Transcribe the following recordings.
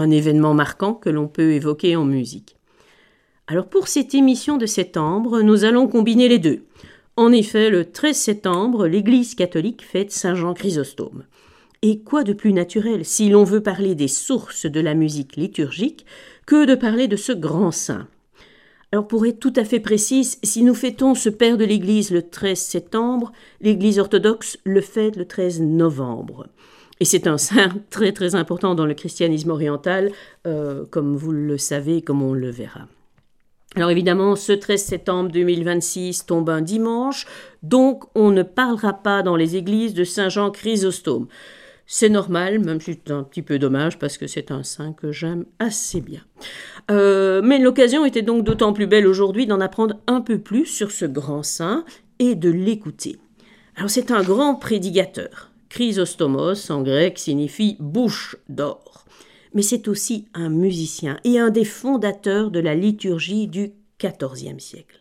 un événement marquant que l'on peut évoquer en musique. Alors pour cette émission de septembre, nous allons combiner les deux. En effet, le 13 septembre, l'Église catholique fête Saint Jean Chrysostome. Et quoi de plus naturel, si l'on veut parler des sources de la musique liturgique, que de parler de ce grand saint. Alors pour être tout à fait précise, si nous fêtons ce père de l'Église le 13 septembre, l'Église orthodoxe le fête le 13 novembre. Et c'est un saint très très important dans le christianisme oriental, comme vous le savez, comme on le verra. Alors évidemment, ce 13 septembre 2026 tombe un dimanche, donc on ne parlera pas dans les églises de Saint Jean Chrysostome. C'est normal, même si c'est un petit peu dommage parce que c'est un saint que j'aime assez bien. Mais l'occasion était donc d'autant plus belle aujourd'hui d'en apprendre un peu plus sur ce grand saint et de l'écouter. Alors c'est un grand prédicateur. Chrysostomos en grec signifie bouche d'or. Mais c'est aussi un musicien et un des fondateurs de la liturgie du XIVe siècle.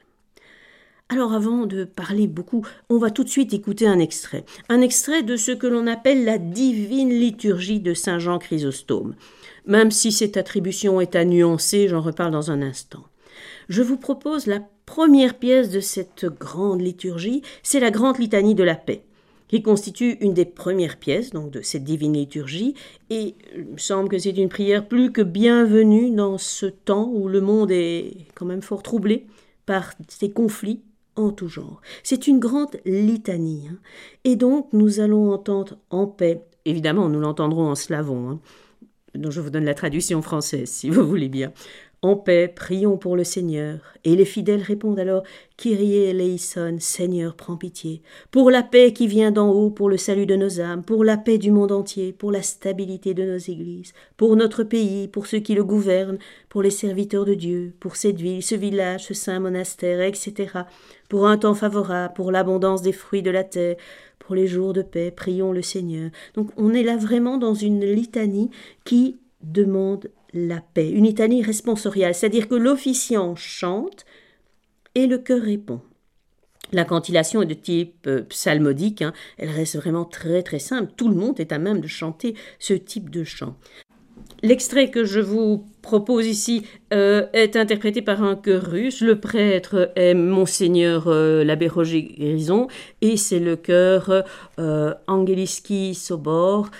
Alors avant de parler beaucoup, on va tout de suite écouter un extrait de ce que l'on appelle la divine liturgie de Saint Jean Chrysostome. Même si cette attribution est à nuancer, j'en reparle dans un instant. Je vous propose la première pièce de cette grande liturgie, c'est la Grande Litanie de la Paix, qui constitue une des premières pièces donc, de cette divine liturgie, et il me semble que c'est une prière plus que bienvenue dans ce temps où le monde est quand même fort troublé par ces conflits en tout genre. C'est une grande litanie, et donc nous allons entendre en paix, évidemment nous l'entendrons en slavon, dont je vous donne la traduction française si vous voulez bien. En paix, prions pour le Seigneur. Et les fidèles répondent alors « Kyrie eleison, Seigneur, prends pitié. Pour la paix qui vient d'en haut, pour le salut de nos âmes, pour la paix du monde entier, pour la stabilité de nos églises, pour notre pays, pour ceux qui le gouvernent, pour les serviteurs de Dieu, pour cette ville, ce village, ce saint monastère, etc. Pour un temps favorable, pour l'abondance des fruits de la terre, pour les jours de paix, prions le Seigneur. » Donc on est là vraiment dans une litanie qui demande la paix, une litanie responsoriale, c'est-à-dire que l'officiant chante et le chœur répond. La cantillation est de type psalmodique, elle reste vraiment très très simple, tout le monde est à même de chanter ce type de chant. L'extrait que je vous propose ici est interprété par un chœur russe. Le prêtre est Monseigneur l'abbé Roger Grison et c'est le chœur Angeliski Sobor.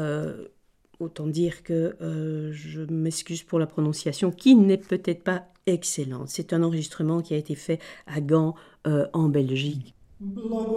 Autant dire que je m'excuse pour la prononciation qui n'est peut-être pas excellente. C'est un enregistrement qui a été fait à Gand en Belgique.